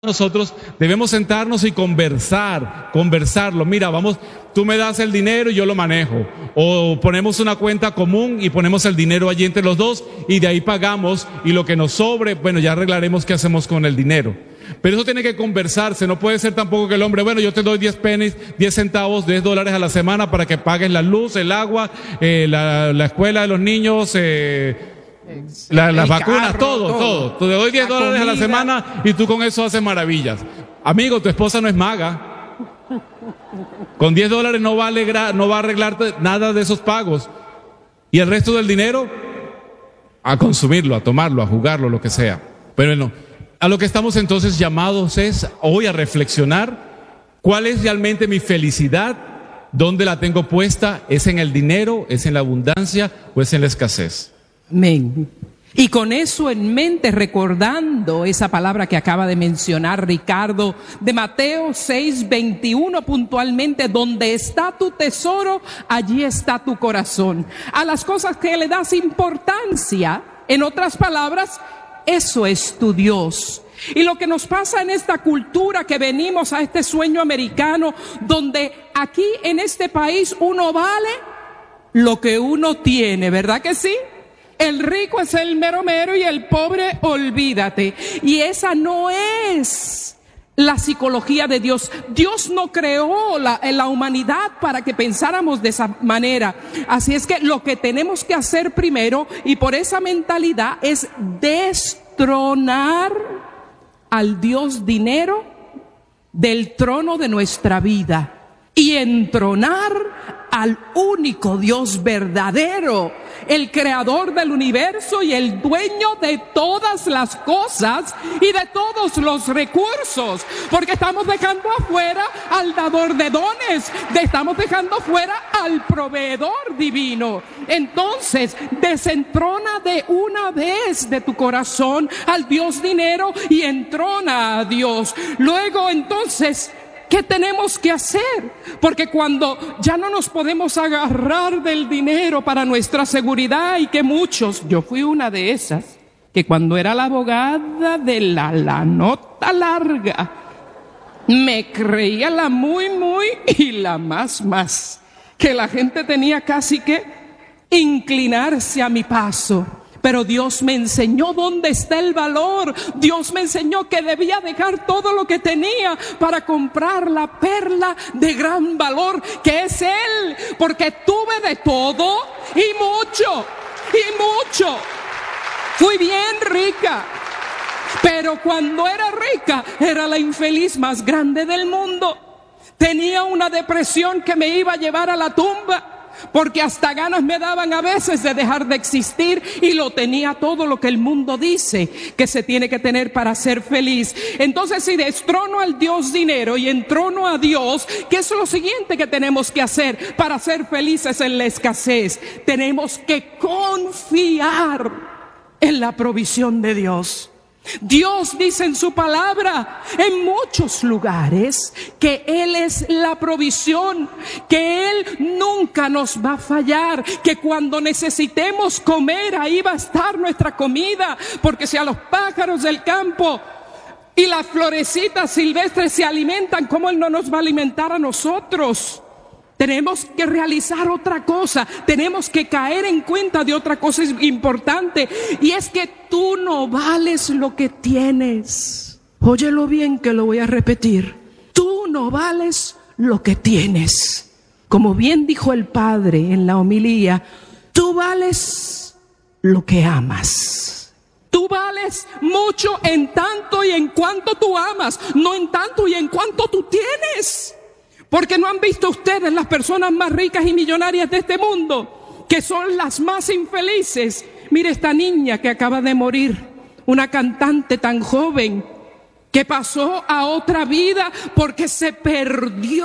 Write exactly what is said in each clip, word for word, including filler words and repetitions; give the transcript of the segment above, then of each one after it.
nosotros debemos sentarnos y conversar, conversarlo. Mira, vamos, tú me das el dinero y yo lo manejo. O ponemos una cuenta común y ponemos el dinero allí entre los dos y de ahí pagamos, y lo que nos sobre, bueno, ya arreglaremos qué hacemos con el dinero. Pero eso tiene que conversarse. No puede ser tampoco que el hombre, bueno, yo te doy diez pennies, diez centavos, diez dólares a la semana para que pagues la luz, el agua, eh, la, la escuela de los niños, eh, La, las vacunas, carro, todo, todo. Te doy diez dólares a la semana y tú con eso haces maravillas. Amigo, tu esposa no es maga. Con diez dólares no va a alegrar, no va a arreglarte nada de esos pagos. Y el resto del dinero, a consumirlo, a tomarlo, a jugarlo, lo que sea. Pero bueno, a lo que estamos entonces llamados es hoy a reflexionar cuál es realmente mi felicidad, dónde la tengo puesta, ¿es en el dinero, es en la abundancia o es en la escasez? Amén. Y con eso en mente, recordando esa palabra que acaba de mencionar Ricardo, de Mateo seis veintiuno puntualmente, donde está tu tesoro, allí está tu corazón. A las cosas que le das importancia, en otras palabras, eso es tu Dios. Y lo que nos pasa en esta cultura que venimos a este sueño americano, donde aquí en este país uno vale lo que uno tiene, ¿verdad que sí? El rico es el mero mero y el pobre, olvídate. Y esa no es la psicología de Dios. Dios no creó la, la humanidad para que pensáramos de esa manera. Así es que lo que tenemos que hacer primero, y por esa mentalidad, es destronar al Dios dinero del trono de nuestra vida y entronar al único Dios verdadero, el creador del universo y el dueño de todas las cosas y de todos los recursos, porque estamos dejando afuera al dador de dones, estamos dejando fuera al proveedor divino. Entonces, desentrona de una vez de tu corazón al Dios dinero y entrona a Dios. Luego, entonces, ¿qué tenemos que hacer? Porque cuando ya no nos podemos agarrar del dinero para nuestra seguridad, y que muchos, yo fui una de esas, que cuando era la abogada de la, la nota larga, me creía la muy, muy y la más, más, que la gente tenía casi que inclinarse a mi paso. Pero Dios me enseñó dónde está el valor. Dios me enseñó que debía dejar todo lo que tenía para comprar la perla de gran valor, que es Él. Porque tuve de todo y mucho, y mucho. Fui bien rica. Pero cuando era rica, era la infeliz más grande del mundo. Tenía una depresión que me iba a llevar a la tumba, porque hasta ganas me daban a veces de dejar de existir, y lo tenía todo lo que el mundo dice que se tiene que tener para ser feliz. Entonces, si destrono al Dios dinero y entrono a Dios, ¿qué es lo siguiente que tenemos que hacer para ser felices en la escasez? Tenemos que confiar en la provisión de Dios. Dios dice en su palabra en muchos lugares que Él es la provisión, que Él nunca nos va a fallar, que cuando necesitemos comer, ahí va a estar nuestra comida, porque si a los pájaros del campo y las florecitas silvestres se alimentan, ¿cómo Él no nos va a alimentar a nosotros? Tenemos que realizar otra cosa, tenemos que caer en cuenta de otra cosa importante, y es que tú no vales lo que tienes. Óyelo bien, que lo voy a repetir. Tú no vales lo que tienes. Como bien dijo el Padre en la homilía, tú vales lo que amas. Tú vales mucho en tanto y en cuanto tú amas, no en tanto y en cuanto tú tienes. Porque no han visto ustedes las personas más ricas y millonarias de este mundo, que son las más infelices. Mire esta niña que acaba de morir, una cantante tan joven, que pasó a otra vida porque se perdió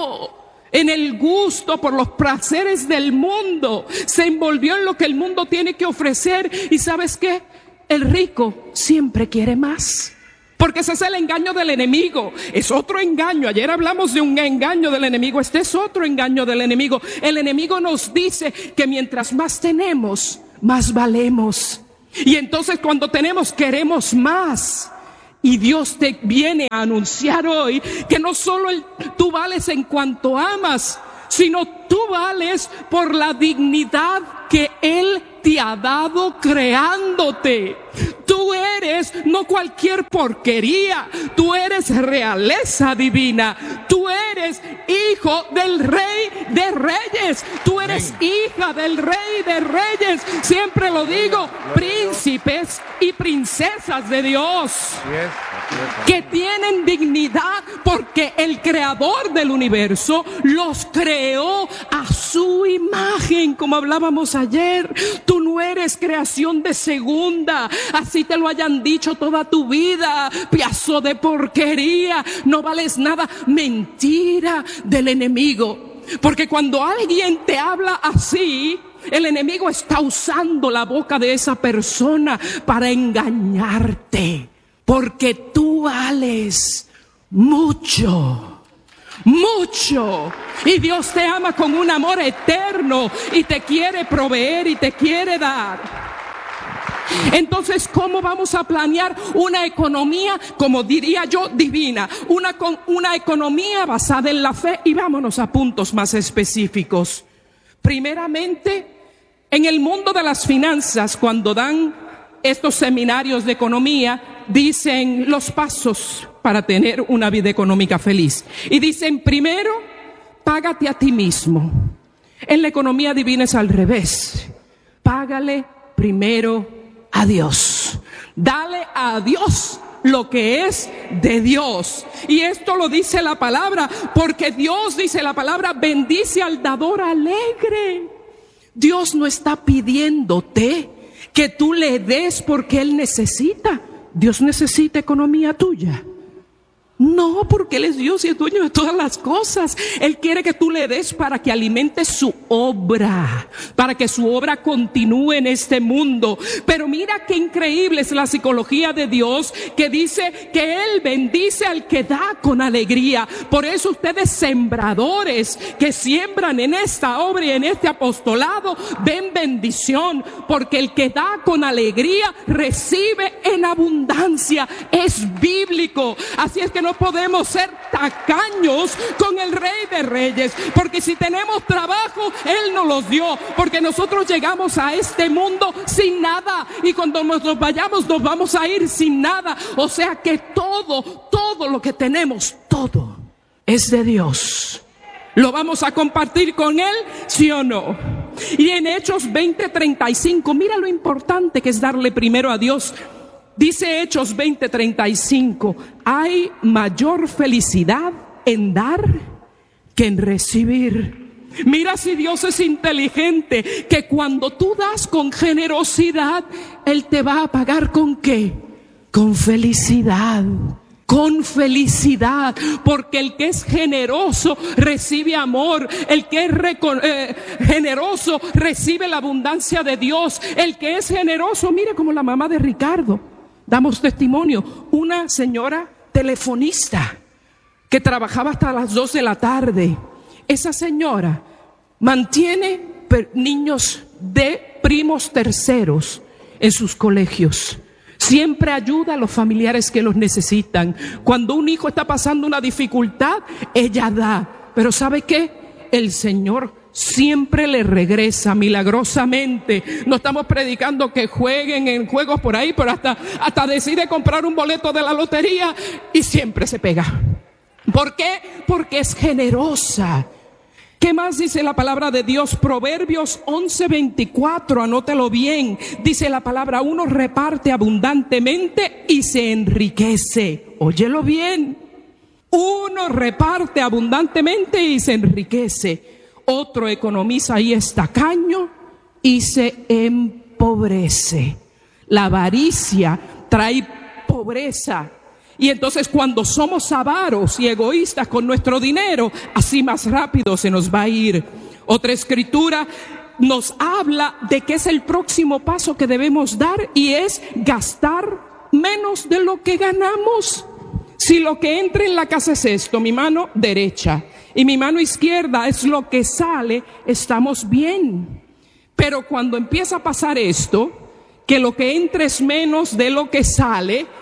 en el gusto por los placeres del mundo, se envolvió en lo que el mundo tiene que ofrecer. Y ¿sabes qué? El rico siempre quiere más. Porque ese es el engaño del enemigo, es otro engaño. Ayer hablamos de un engaño del enemigo, este es otro engaño del enemigo. El enemigo nos dice que mientras más tenemos, más valemos. Y entonces cuando tenemos, queremos más. Y Dios te viene a anunciar hoy que no solo el, tú vales en cuanto amas, sino tú vales por la dignidad que Él te ha dado creándote. Tú eres no cualquier porquería, tú eres realeza divina, tú eres hijo del Rey de Reyes, tú eres Amén. Hija del Rey de Reyes. Siempre lo digo, príncipes y princesas de Dios, que tienen dignidad porque el creador del universo los creó a su imagen, como hablábamos ayer. Tú no eres creación de segunda, así te lo hayan dicho toda tu vida. Piazo de porquería, no vales nada. Mentira del enemigo, porque cuando alguien te habla así, el enemigo está usando la boca de esa persona para engañarte, porque tú vales mucho. Mucho. Y Dios te ama con un amor eterno y te quiere proveer y te quiere dar. Entonces, ¿cómo vamos a planear una economía, como diría yo, divina? Una, con, una economía basada en la fe. Y vámonos a puntos más específicos. Primeramente, en el mundo de las finanzas, cuando dan estos seminarios de economía, dicen los pasos para tener una vida económica feliz. Y dicen, primero, págate a ti mismo. En la economía divina es al revés. Págale primero a Dios. Dale a Dios lo que es de Dios. Y esto lo dice la palabra, porque Dios, dice la palabra, bendice al dador alegre. Dios no está pidiéndote que tú le des porque Él necesita. Dios necesita economía tuya. No, porque Él es Dios y es dueño de todas las cosas. Él quiere que tú le des para que alimentes su obra, para que su obra continúe en este mundo. Pero mira qué increíble es la psicología de Dios, que dice que Él bendice al que da con alegría. Por eso ustedes, sembradores que siembran en esta obra y en este apostolado, ven bendición, porque el que da con alegría recibe en abundancia. Es bíblico. Así es que no podemos ser tacaños con el Rey de Reyes, porque si tenemos trabajo, Él nos los dio, porque nosotros llegamos a este mundo sin nada, y cuando nos vayamos nos vamos a ir sin nada. O sea que todo, todo lo que tenemos, todo es de Dios. ¿Lo vamos a compartir con Él? ¿Sí o no? Y en Hechos veinte treinta y cinco, mira lo importante que es darle primero a Dios. Dice Hechos veinte treinta y cinco, hay mayor felicidad en dar que en recibir. Mira si Dios es inteligente, que cuando tú das con generosidad, Él te va a pagar ¿con qué? Con felicidad. Con felicidad, porque el que es generoso recibe amor, el que es eh, generoso recibe la abundancia de Dios. El que es generoso, mire como la mamá de Ricardo, damos testimonio, una señora telefonista que trabajaba hasta las dos de la tarde. Esa señora mantiene niños de primos terceros en sus colegios. Siempre ayuda a los familiares que los necesitan. Cuando un hijo está pasando una dificultad, ella da. Pero ¿sabe qué? El Señor siempre le regresa milagrosamente. No estamos predicando que jueguen en juegos por ahí, pero hasta, hasta decide comprar un boleto de la lotería y siempre se pega. ¿Por qué? Porque es generosa. ¿Qué más dice la palabra de Dios? Proverbios once veinticuatro, anótelo bien. Dice la palabra, uno reparte abundantemente y se enriquece. Óyelo bien. Uno reparte abundantemente y se enriquece. Otro economiza y es tacaño y se empobrece. La avaricia trae pobreza. Y entonces cuando somos avaros y egoístas con nuestro dinero, así más rápido se nos va a ir. Otra escritura nos habla de que es el próximo paso que debemos dar, y es gastar menos de lo que ganamos. Si lo que entra en la casa es esto, mi mano derecha, y mi mano izquierda es lo que sale, estamos bien. Pero cuando empieza a pasar esto, que lo que entra es menos de lo que sale,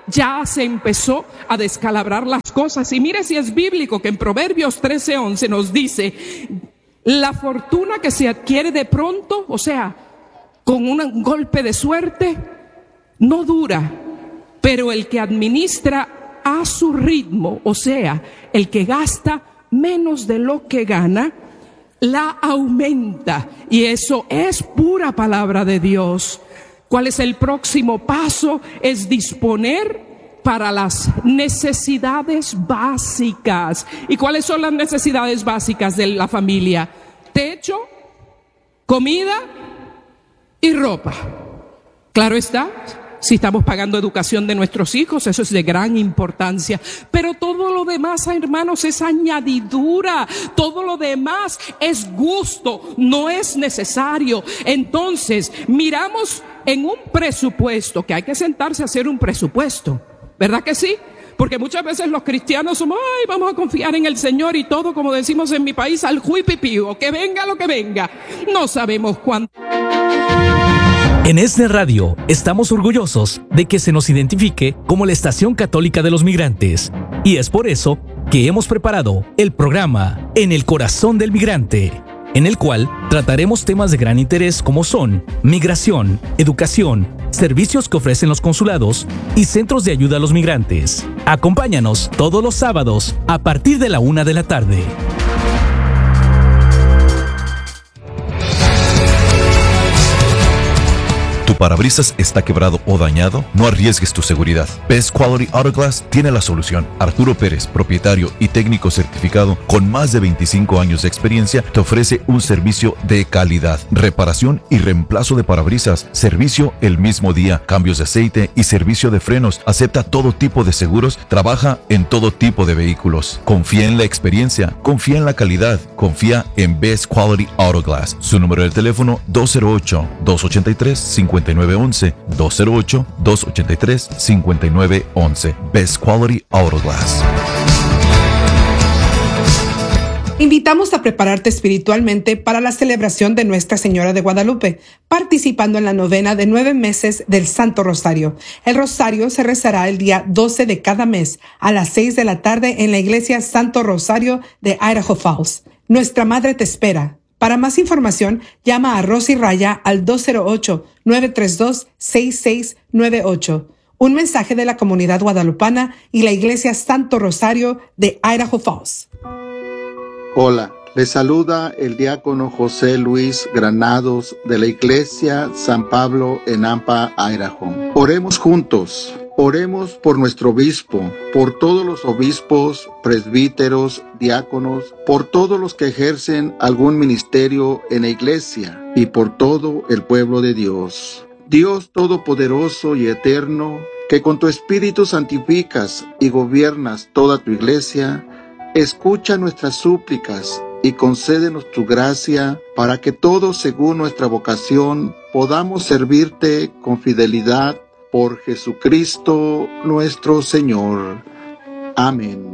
ya se empezó a descalabrar las cosas. Y mire si es bíblico que en Proverbios trece once nos dice: la fortuna que se adquiere de pronto, o sea, con un golpe de suerte, no dura, pero el que administra a su ritmo, o sea, el que gasta menos de lo que gana, la aumenta. Y eso es pura palabra de Dios. ¿Cuál es el próximo paso? Es disponer para las necesidades básicas. ¿Y cuáles son las necesidades básicas de la familia? Techo, comida y ropa. Claro está, si estamos pagando educación de nuestros hijos, eso es de gran importancia. Pero todo lo demás, hermanos, es añadidura. Todo lo demás es gusto, no es necesario. Entonces, miramos en un presupuesto, que hay que sentarse a hacer un presupuesto, ¿verdad que sí? Porque muchas veces los cristianos somos, ay, vamos a confiar en el Señor y todo, como decimos en mi país, al juipipío, que venga lo que venga. No sabemos cuándo. En ESNE Radio estamos orgullosos de que se nos identifique como la Estación Católica de los Migrantes. Y es por eso que hemos preparado el programa En el Corazón del Migrante, en el cual trataremos temas de gran interés como son migración, educación, servicios que ofrecen los consulados y centros de ayuda a los migrantes. Acompáñanos todos los sábados a partir de la una de la tarde. ¿Tu parabrisas está quebrado o dañado? No arriesgues tu seguridad. Best Quality Auto Glass tiene la solución. Arturo Pérez, propietario y técnico certificado con más de veinticinco años de experiencia, te ofrece un servicio de calidad. Reparación y reemplazo de parabrisas, servicio el mismo día, cambios de aceite y servicio de frenos. Acepta todo tipo de seguros, trabaja en todo tipo de vehículos. Confía en la experiencia, confía en la calidad, confía en Best Quality Auto Glass. Su número de teléfono dos cero ocho, dos ocho tres, cinco nueve once, dos cero ocho, dos ocho tres, cinco nueve once. Best Quality Auto Glass. Invitamos a prepararte espiritualmente para la celebración de Nuestra Señora de Guadalupe, participando en la novena de nueve meses del Santo Rosario. El Rosario se rezará el día doce de cada mes a las seis de la tarde en la Iglesia Santo Rosario de Idaho Falls. Nuestra Madre te espera. Para más información, llama a Rosy Raya al dos cero ocho, nueve tres dos, seis seis nueve ocho. Un mensaje de la comunidad guadalupana y la Iglesia Santo Rosario de Idaho Falls. Hola, les saluda el diácono José Luis Granados de la Iglesia San Pablo en Nampa, Idaho. Oremos juntos. Oremos por nuestro obispo, por todos los obispos, presbíteros, diáconos, por todos los que ejercen algún ministerio en la iglesia y por todo el pueblo de Dios. Dios Todopoderoso y Eterno, que con tu Espíritu santificas y gobiernas toda tu iglesia, escucha nuestras súplicas y concédenos tu gracia para que todos, según nuestra vocación, podamos servirte con fidelidad por Jesucristo nuestro Señor. Amén.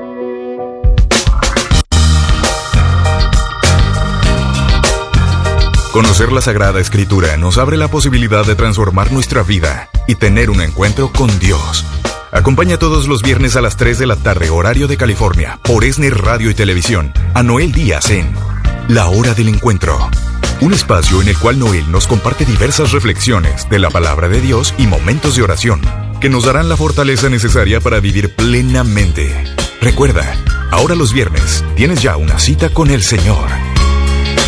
Conocer la Sagrada Escritura nos abre la posibilidad de transformar nuestra vida y tener un encuentro con Dios. Acompaña todos los viernes a las tres de la tarde, horario de California, por ESNE Radio y Televisión, a Noel Díaz en La Hora del Encuentro. Un espacio en el cual Noel nos comparte diversas reflexiones de la palabra de Dios y momentos de oración que nos darán la fortaleza necesaria para vivir plenamente. Recuerda, ahora los viernes tienes ya una cita con el Señor.